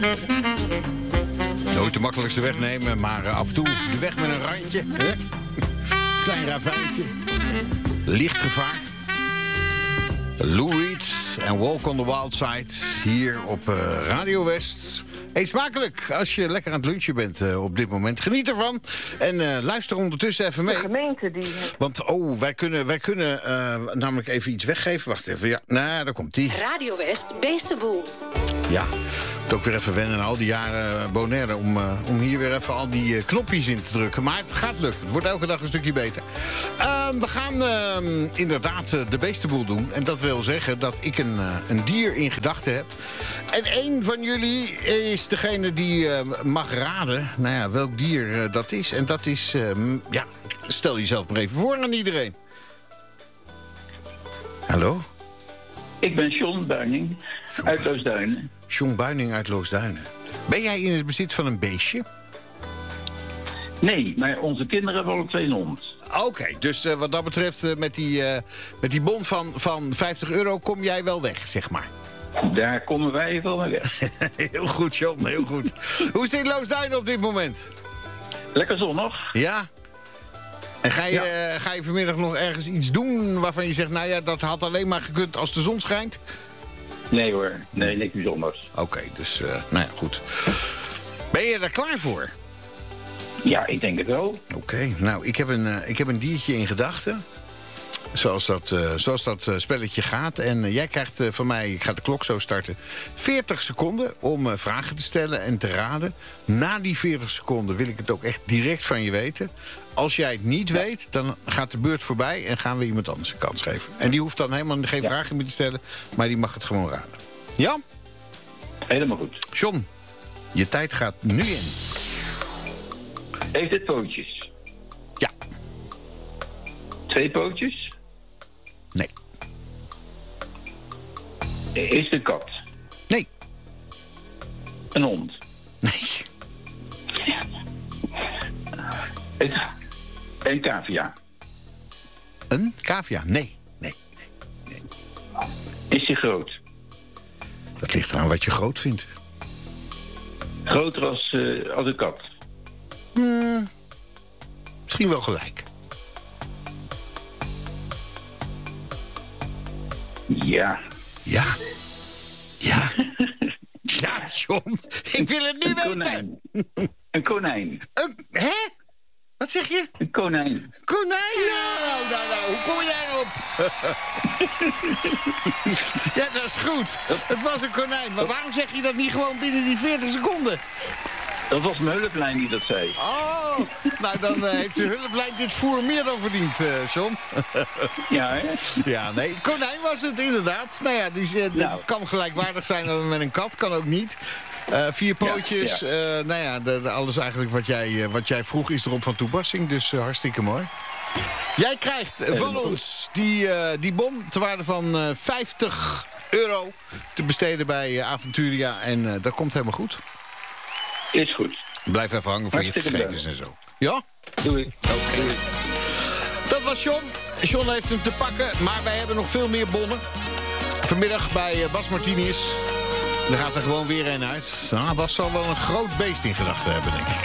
Nooit de makkelijkste weg nemen, maar af en toe de weg met een randje. Hè? Klein ravijntje. Licht gevaar. Lou Reed en Walk on the Wild Side hier op Radio West. Eet smakelijk als je lekker aan het lunchen bent op dit moment. Geniet ervan en luister ondertussen even mee. De gemeente die... Want wij kunnen namelijk even iets weggeven. Wacht even, ja, nou, daar komt die. Radio West, Beestenboel. Ja, moet ook weer even wennen na al die jaren Bonaire om hier weer even al die knopjes in te drukken. Maar het gaat lukken. Het wordt elke dag een stukje beter. We gaan inderdaad de Beestenboel doen. En dat wil zeggen dat ik een dier in gedachten heb. En één van jullie is degene die mag raden, nou ja, welk dier dat is. En dat is, ja, stel jezelf maar even voor aan iedereen. Hallo? Ik ben John Buining uit Loosduinen. John Buining uit Loosduinen. Ben jij in het bezit van een beestje? Nee, maar onze kinderen willen 2 hond. Oké, dus wat dat betreft met die bon van €50 kom jij wel weg, zeg maar. Daar komen wij wel mee weg. Heel goed, John, heel goed. Hoe is het in Loosduinen op dit moment? Lekker zonnig. Ja? En ga je vanmiddag nog ergens iets doen waarvan je zegt... nou ja, dat had alleen maar gekund als de zon schijnt? Nee hoor, nee, niks bijzonders. Oké, dus, nou ja, goed. Ben je er klaar voor? Ja, ik denk het wel. Oké, nou, ik heb een diertje in gedachten. Zoals dat spelletje gaat. En jij krijgt van mij, ik ga de klok zo starten... 40 seconden om vragen te stellen en te raden. Na die 40 seconden wil ik het ook echt direct van je weten. Als jij het niet weet, dan gaat de beurt voorbij... en gaan we iemand anders een kans geven. En die hoeft dan helemaal geen vragen meer te stellen... maar die mag het gewoon raden. Ja? Helemaal goed. John, je tijd gaat nu in. Heeft het pootjes? Ja. 2 pootjes? Nee. Is het een kat? Nee. Een hond? Nee. Een cavia? Een cavia? Nee. Is die groot? Dat ligt eraan wat je groot vindt. Groter als een kat? Misschien wel gelijk. Ja. Ja. Ja. Ja, John. Ik wil het nu weten. Konijn. Een konijn. Hè? Wat zeg je? Een konijn. Konijn? Nou, hoe kom jij erop? Ja, dat is goed. Het was een konijn. Maar waarom zeg je dat niet gewoon binnen die 40 seconden? Dat was mijn hulplijn die dat zei. Oh, nou dan heeft de hulplijn dit voer meer dan verdiend, John. Ja, hè? Ja, nee, konijn was het inderdaad. Nou ja, die kan gelijkwaardig zijn met een kat, kan ook niet. 4 pootjes, Ja. nou ja, alles eigenlijk wat jij vroeg is erop van toepassing. Dus hartstikke mooi. Jij krijgt van ons die bon ter waarde van €50 te besteden bij Aventuria. En dat komt helemaal goed. Is goed. Blijf even hangen voor je Hartstikke gegevens en zo. Ja? Doei. Oké. Dat was John. John heeft hem te pakken, maar wij hebben nog veel meer bonnen. Vanmiddag bij Bas Martinius. Er gaat er gewoon weer een uit. Bas zal wel een groot beest in gedachten hebben, denk ik.